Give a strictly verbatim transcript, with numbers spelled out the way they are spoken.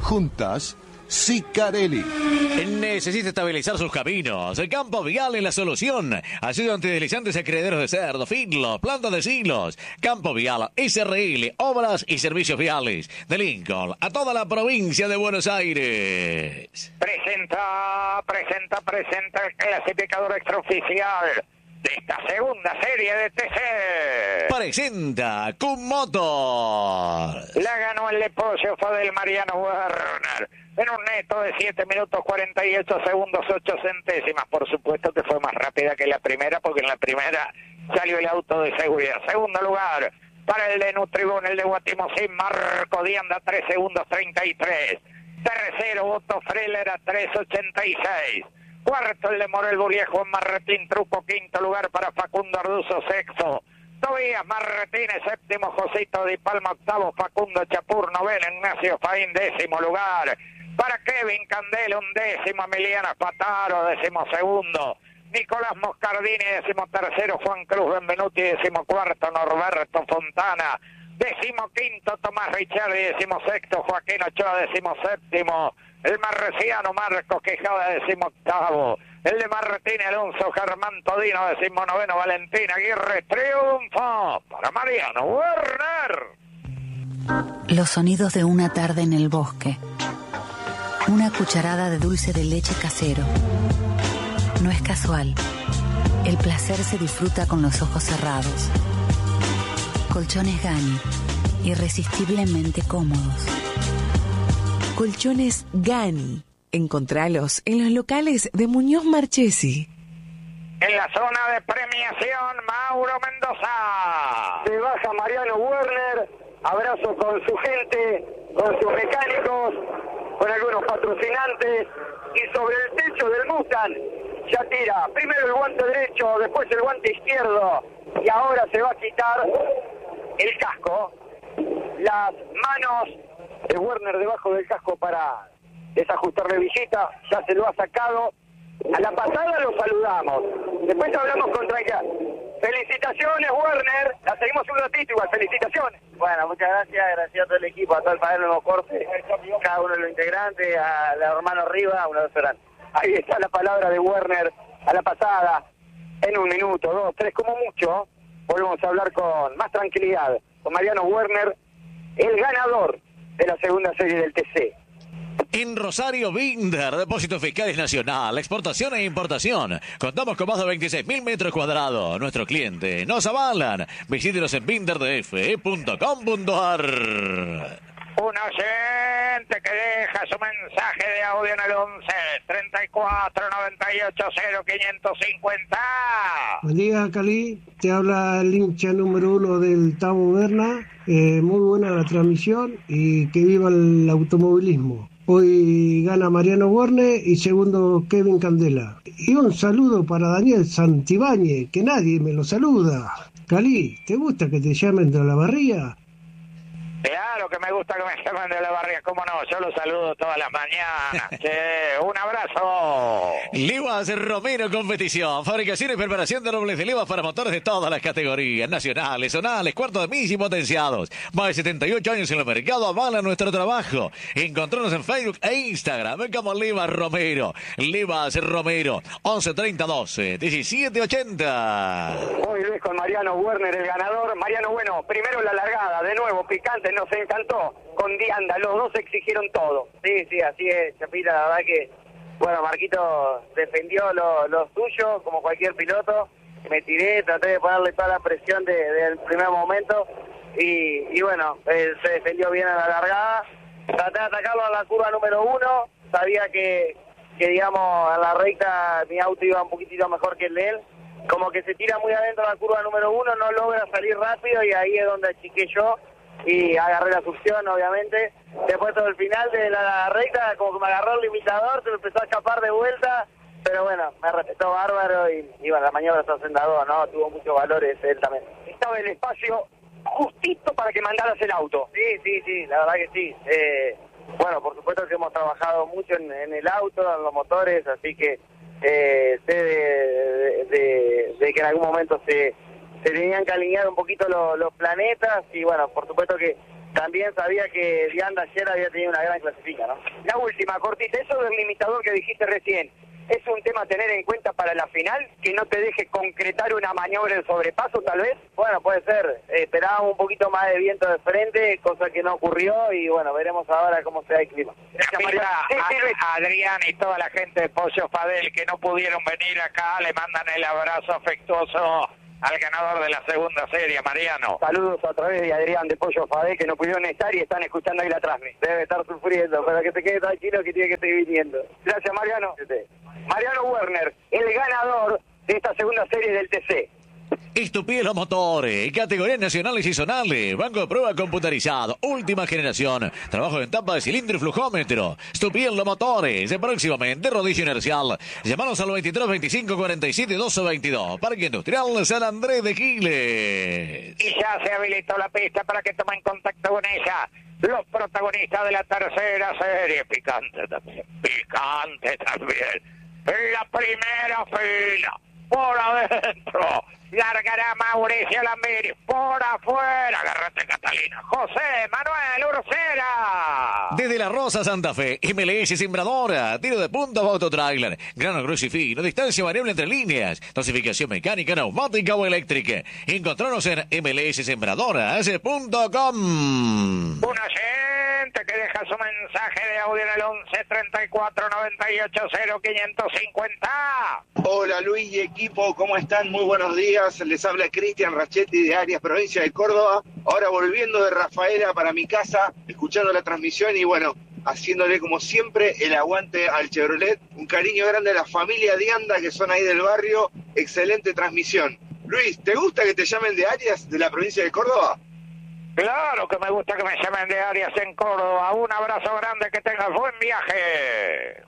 Juntas, Sicarelli. Necesita estabilizar sus caminos. El Campo Vial es la solución. Ayuda antideslizantes a criaderos de cerdo, fidlos, plantas de silos. Campo Vial, S R L, obras y servicios viales. De Lincoln a toda la provincia de Buenos Aires. Presenta, presenta, presenta el clasificador extraoficial de esta segunda serie de T C. Presenta Cum Motor. La ganó el Lepocio, fue del Mariano Werner en un neto de siete minutos cuarenta y ocho segundos ocho centésimas. Por supuesto que fue más rápida que la primera, porque en la primera salió el auto de seguridad. Segundo lugar para el de Nutribón, el de Guatimosín, Marco Dianda, tres segundos treinta y tres. Tercero, Otto Freller a tres ochenta y seis. Cuarto, el de Morel Buriejo, Marretín Truco. Quinto lugar para Facundo Arduzo. Sexto, Tobías Marretínez. Séptimo, Josito Di Palma. Octavo, Facundo Chapur. Noveno, Ignacio Faín. Décimo lugar para Kevin Candela. Undécimo, Emiliano Spataro. Décimo segundo, Nicolás Moscardini. Décimo tercero, Juan Cruz Benvenuti. Décimo cuarto, Norberto Fontana. Décimo quinto, Tomás Ricciardi. Décimo sexto, Joaquín Ochoa. Décimo séptimo, el marresiano Marcos Quijada. Décimo octavo, el de Marretín Alonso Germán Todino. Décimo noveno, Valentín Aguirre. Triunfo para Mariano Werner. Los sonidos de una tarde en el bosque. Una cucharada de dulce de leche casero. No es casual. El placer se disfruta con los ojos cerrados. Colchones Gani, irresistiblemente cómodos. Colchones Gani. Encontralos en los locales de Muñoz Marchesi. En la zona de premiación, Mauro Mendoza. Se baja Mariano Werner. Abrazo con su gente, con sus mecánicos, con algunos patrocinantes. Y sobre el techo del Mustang ya tira primero el guante derecho, después el guante izquierdo. Y ahora se va a quitar el casco. Las manos de Werner debajo del casco para desajustarle visita. Ya se lo ha sacado. A la pasada lo saludamos. Después hablamos con tranquilidad. Felicitaciones, Werner. La seguimos un ratito igual. Felicitaciones. Bueno, muchas gracias. Gracias a todo el equipo, a todo el panel Nuevo Corte, cada uno de los integrantes, al hermano Riva, un abrazo grande. Ahí está la palabra de Werner a la pasada. En un minuto, dos, tres, como mucho. Volvemos a hablar con más tranquilidad con Mariano Werner, el ganador de la segunda serie del T C. En Rosario Binder, Depósitos Fiscales Nacional, exportación e importación. Contamos con más de veintiséis mil metros cuadrados. Nuestros clientes nos avalan. Visítenos en binder d f punto com punto a r. Un oyente que deja su mensaje de audio en el once treinta y cuatro noventa y ocho cero quinientos cincuenta. Buen día, Cali. Te habla el hincha número uno del Tabo Berna. Eh, muy buena la transmisión y que viva el automovilismo. Hoy gana Mariano Werner y segundo Kevin Candela. Y un saludo para Daniel Santibáñez, que nadie me lo saluda. Cali, ¿te gusta que te llamen de la barría? Claro que me gusta que me llamen de la barriga, cómo no, yo los saludo todas las mañanas. Che, un abrazo. Livas Romero Competición, fabricación y preparación de robles de levas para motores de todas las categorías, nacionales, zonales, cuartos de mil y potenciados. Más de setenta y ocho años en el mercado avalan nuestro trabajo. Encontrarnos en Facebook e Instagram como Livas Romero. Livas Romero, once treinta doce diecisiete ochenta. Hoy Luis con Mariano Werner, el ganador. Mariano, bueno, primero la largada, de nuevo, picante, nos encantó. Con Dianda, los dos exigieron todo. Sí, sí, así es, Chapita, la verdad que, bueno, Marquito defendió lo, lo suyo, como cualquier piloto. Me tiré, traté de ponerle toda la presión de, del primer momento. Y, y bueno, él se defendió bien a la largada. Traté de atacarlo a la curva número uno. Sabía que, que digamos, en la recta mi auto iba un poquitito mejor que el de él. Como que se tira muy adentro de la curva número uno, no logra salir rápido y ahí es donde achiqué yo y agarré la succión, obviamente. Después todo el final de la recta, como que me agarró el limitador, se me empezó a escapar de vuelta, pero bueno, me respetó bárbaro y, y bueno, la maniobra se hacendador, ¿no? Tuvo muchos valores él también. Estaba el espacio justito para que mandaras el auto. Sí, sí, sí, la verdad que sí. Eh, bueno, por supuesto que hemos trabajado mucho en, en el auto, en los motores, así que eh, sé de, de, de que en algún momento se, se tenían que alinear un poquito los, los planetas y bueno, por supuesto que también sabía que Dianda ayer había tenido una gran clasificación, ¿no? La última, cortita, eso del limitador que dijiste recién, ¿es un tema a tener en cuenta para la final? ¿Que no te deje concretar una maniobra en sobrepaso, tal vez? Bueno, puede ser. Eh, esperábamos un poquito más de viento de frente, cosa que no ocurrió, y bueno, veremos ahora cómo se da el clima. Gracias, María. A, a Adrián y toda la gente de Pollo Fadel que no pudieron venir acá, le mandan el abrazo afectuoso al ganador de la segunda serie, Mariano. Saludos a través de Adrián de Pollo Fadel, que no pudieron estar y están escuchando ahí la transmisión. Debe estar sufriendo, pero que se quede tranquilo que tiene que seguir viniendo. Gracias, Mariano. Mariano Werner, el ganador de esta segunda serie del T C. Estupendo Motores, categorías nacionales y zonales, banco de prueba computarizado, última generación, trabajo en tapa de cilindro y flujómetro. Estupendo Motores, próximamente rodillo inercial. Llámanos al veintitrés veinticinco cuarenta y siete doce veintidós, Parque Industrial San Andrés de Giles. Y ya se habilitó la pista para que tomen contacto con ella los protagonistas de la tercera serie. Picante también, picante también. En la primera fila, por adentro, largará Mauricio Lambiri, por afuera, agárrate Catalina, José Manuel Ursera. Desde La Rosa, Santa Fe, M L S Sembradora, tiro de punta o autotrailer, grano grueso y fino, distancia variable entre líneas, dosificación mecánica, neumática o eléctrica. Encontrarnos en m l s sembradoras punto com. Un oyente que deja su mensaje de audio en el once treinta y cuatro noventa y ocho cero quinientos cincuenta. Hola Luis y equipo, ¿cómo están? Muy buenos días. Les habla Cristian Rachetti de Arias, provincia de Córdoba. Ahora volviendo de Rafaela para mi casa, escuchando la transmisión y bueno, haciéndole como siempre el aguante al Chevrolet. Un cariño grande a la familia Dianda que son ahí del barrio. Excelente transmisión. Luis, ¿te gusta que te llamen de Arias, de la provincia de Córdoba? Claro que me gusta que me llamen de Arias en Córdoba. Un abrazo grande, que tengas buen viaje.